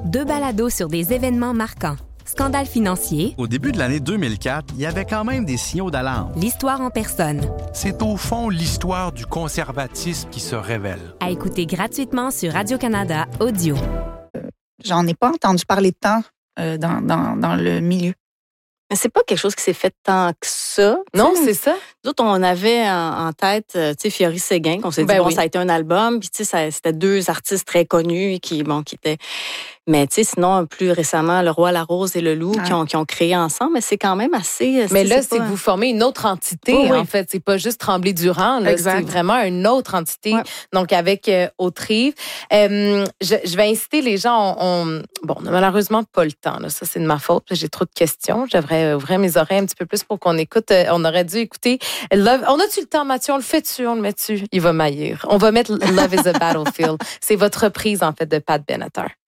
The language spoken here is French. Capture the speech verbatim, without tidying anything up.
Deux balados sur des événements marquants. Scandale financier. Au début de l'année deux mille quatre, il y avait quand même des signaux d'alarme. L'histoire en personne. C'est au fond l'histoire du conservatisme qui se révèle. À écouter gratuitement sur Radio-Canada Audio. J'en ai pas entendu parler de tant euh, dans, dans, dans le milieu. Mais c'est pas quelque chose qui s'est fait tant que ça. Non, t'sais. c'est ça. Nous autres, on avait en, en tête, tu sais, Fiori Séguin, qu'on s'est dit, Ben bon, oui. ça a été un album, puis tu sais, c'était deux artistes très connus qui, bon, qui étaient... Mais tu sais, sinon, plus récemment, Le Roi, la Rose et Le Loup, Ah. qui, ont, qui ont créé ensemble, mais c'est quand même assez... Mais là, c'est c'est pas... que vous formez une autre entité, Oui, oui. en fait. C'est pas juste Tremblay-Durand, là. Exact. C'est vraiment une autre entité. Ouais. Donc, avec euh, Autrive. Euh, je, je vais inciter les gens. On, on- bon, on n'a malheureusement pas le temps, là. Ça, c'est de ma faute. J'ai trop de questions. Je devrais ouvrir mes oreilles un petit peu plus pour qu'on écoute. Euh, on aurait dû écouter Love. On a-tu le temps, Mathieu? On le fait-tu? On le met-tu? Il va maillir. On va mettre Love is a Battlefield. C'est votre reprise, en fait, de Pat Benatar.